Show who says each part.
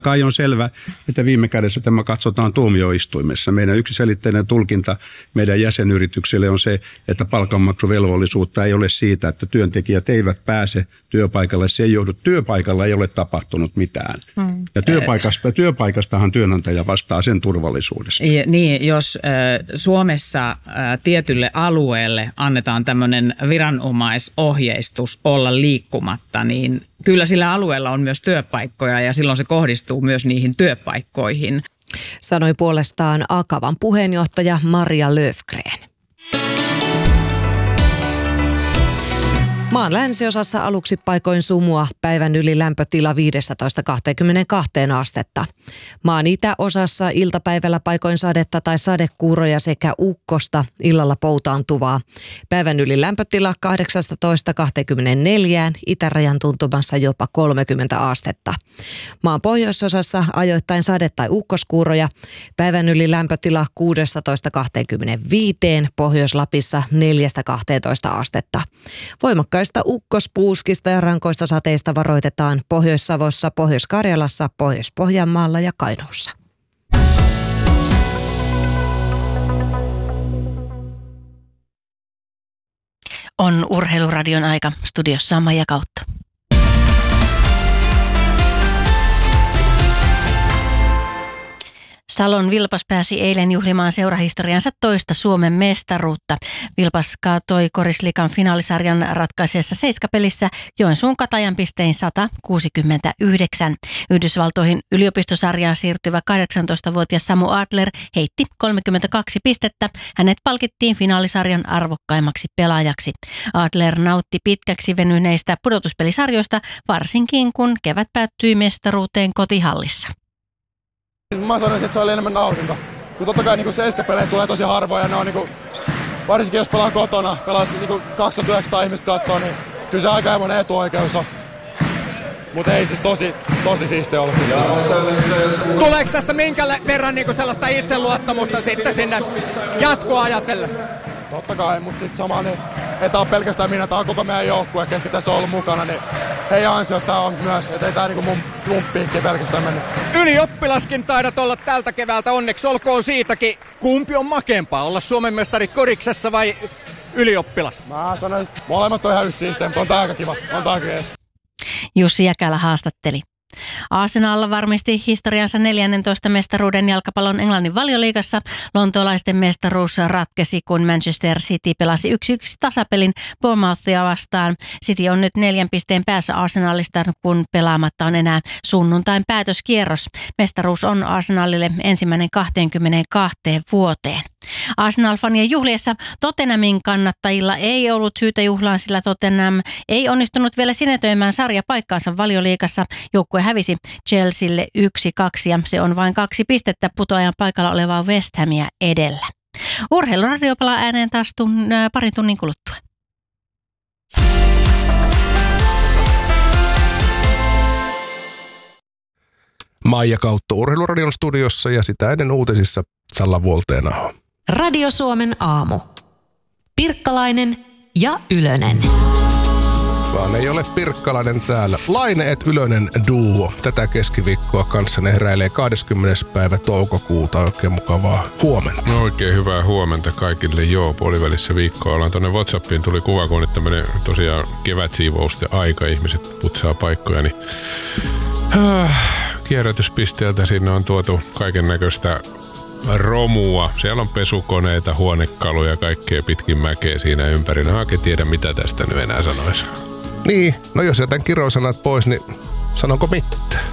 Speaker 1: Kai on selvä, että viime kädessä tämä katsotaan tuomioistuimessa. Meidän yksiselitteinen tulkinta meidän jäsenyrityksille on se, että palkanmaksuvelvollisuutta ei ole siitä, että työntekijät eivät pääse työpaikalle. Se ei johdu, työpaikalla ei ole tapahtunut mitään. Ja työpaikastahan työnantaja vastaa sen turvallisuudesta.
Speaker 2: Niin, jos Suomessa tietylle alueelle annetaan tämmöinen viranomaisohjeistus olla liikkumatta, niin kyllä sillä alueella on myös työpaikkoja ja silloin se kohdistuu myös niihin työpaikkoihin.
Speaker 3: Sanoi puolestaan Akavan puheenjohtaja Maria Löfgren. Maan länsiosassa aluksi paikoin sumua, päivän yli lämpötila 15-22 astetta. Maan itäosassa iltapäivällä paikoin sadetta tai sadekuuroja sekä ukkosta, illalla poutaantuvaa. Päivän yli lämpötila 18-24, itärajan tuntumassa jopa 30 astetta. Maan pohjoisosassa ajoittain sade- tai ukkoskuuroja, päivän yli lämpötila 16-25, Pohjois-Lapissa 4-12 astetta. Voimakkaista ukkospuuskista ja rankoista sateista varoitetaan Pohjois-Savossa, Pohjois-Karjalassa, Pohjois-Pohjanmaalla ja Kainuussa.
Speaker 4: On Urheiluradion aika. Studiossa on Maija Kautto. Salon Vilpas pääsi eilen juhlimaan seurahistoriansa toista Suomen mestaruutta. Vilpas kaatoi Korisliigan finaalisarjan ratkaisessa seiskapelissä Joensuun Katajan pistein 169. Yhdysvaltoihin yliopistosarjaan siirtyvä 18-vuotias Samu Adler heitti 32 pistettä. Hänet palkittiin finaalisarjan arvokkaimmaksi pelaajaksi. Adler nautti pitkäksi venyneistä pudotuspelisarjoista, varsinkin kun kevät päättyi mestaruuteen kotihallissa.
Speaker 5: Mä sanoisin, että se oli enemmän nautinta. Kun totta kai niin seiskapelejä tulee tosi harvoin ja ne on niin kuin, varsinkin jos pelaan kotona, pelaa niin 2900 ihmistä kattoo, niin kyllä se aikamoinen etuoikeus on. Mutta ei siis tosi siistiä ollut.
Speaker 6: Tuleeko tästä minkä verran niin sellaista itseluottamusta sitten sinne jatkoa ajatellen?
Speaker 5: Totta kai, mutta sitten sama, niin ei tää ole pelkästään minä, tää on koko meidän joukkue, ketkä tässä on ollut mukana, niin heidän ansiot tää on myös, että ei tää niinku mun lumppiinkin pelkästään mennyt.
Speaker 6: Ylioppilaskin taidat olla tältä keväältä, onneksi olkoon siitäkin. Kumpi on makeampaa, olla Suomen mestari koriksessa vai ylioppilas?
Speaker 5: Mä sanoin, että molemmat on ihan yksi siistiä, mutta on tää aika kiva, on tää jees.
Speaker 4: Jussi Jäkälä haastatteli. Arsenal varmisti historiansa 14 mestaruuden jalkapallon Englannin Valioliigassa. Lontoolaisten mestaruus ratkesi, kun Manchester City pelasi 1-1 tasapelin Bournemouthia vastaan. City on nyt 4 pisteen päässä Arsenalista, kun pelaamatta on enää sunnuntain päätöskierros. Mestaruus on Arsenalille ensimmäinen 22 vuoteen. Arsenal-fanien juhliessa Tottenhamin kannattajilla ei ollut syytä juhlaan, sillä Tottenham ei onnistunut vielä sinetöimään sarjapaikkaansa Valioliigassa. Joukkue hävisi Chelsealle 1-2 ja se on vain 2 pistettä putoajan paikalla olevaa West Hamia edellä. Urheiluradio palaa ääneen taas parin tunnin kuluttua.
Speaker 7: Maija Kautto Urheiluradion studiossa ja sitä ennen uutisissa Salla Vuolteenaho.
Speaker 3: Radio Suomen aamu. Pirkkalainen ja Ylönen.
Speaker 7: Vaan ei ole Pirkkalainen täällä. Laine et Ylönen duo. Tätä keskiviikkoa kanssanne heräilee 20. päivä toukokuuta. Oikein mukavaa huomenta.
Speaker 8: No oikein hyvää huomenta kaikille. Joo, puolivälissä viikkoa ollaan. Tuonne WhatsAppiin tuli kuva, kun nyt tämmönen tosiaan kevätsiivousten aika. Ihmiset putsaa paikkoja, niin kierrätyspisteeltä sinne on tuotu kaiken näköistä romua. Siellä on pesukoneita, huonekaluja, kaikkea pitkin mäkeä siinä ympärillä. Mä en tiedä, mitä tästä nyt enää sanoisi.
Speaker 7: Niin, no jos jätän kirosanat pois, niin sanonko mitään?